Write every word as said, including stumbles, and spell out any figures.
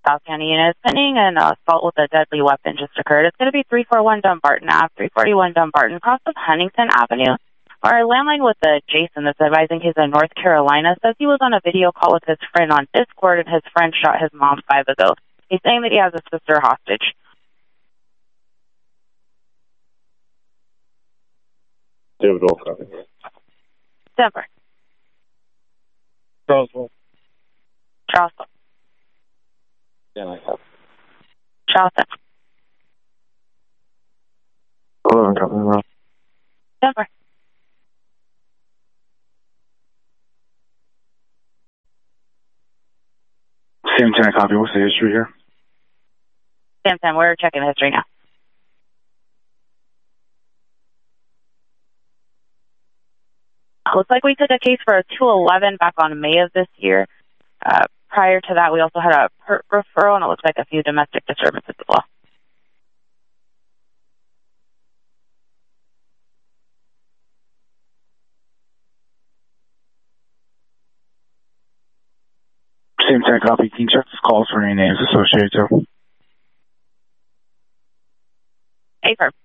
South County unit is pending an assault with a deadly weapon just occurred. It's going to be three forty-one Dumbarton Ave, three forty-one Dumbarton, across of Huntington Avenue. Our landline with the Jason that's advising he's in North Carolina says he was on a video call with his friend on Discord and his friend shot his mom five ago. He's saying that he has his sister hostage. David Wolf, copy. Denver. Charlesville. Charleston. Yeah, I have. Charleston. Hello, copy. Denver. Sam ten, copy. What's the history here? Sam ten, we're checking the history now. Looks like we took a case for a two eleven back on May of this year. Uh, prior to that, we also had a P E R T referral, and it looks like a few domestic disturbances as well. Same ten, copy. Can you check this calls for any names associated to? A P E R T.